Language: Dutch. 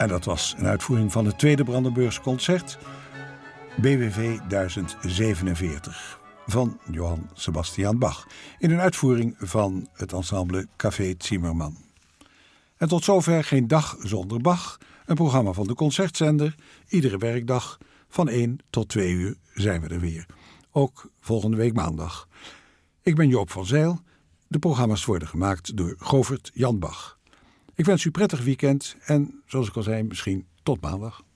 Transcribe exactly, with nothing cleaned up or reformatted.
En dat was een uitvoering van het tweede Brandenburgs concert, B W V duizend zevenenveertig, van Johann Sebastian Bach, in een uitvoering van het ensemble Café Zimmermann. En tot zover Geen Dag Zonder Bach, een programma van de Concertzender. Iedere werkdag van één tot twee uur zijn we er weer. Ook volgende week maandag. Ik ben Joop van Zijl. De programma's worden gemaakt door Govert Jan Bach. Ik wens u een prettig weekend en, zoals ik al zei, misschien tot maandag.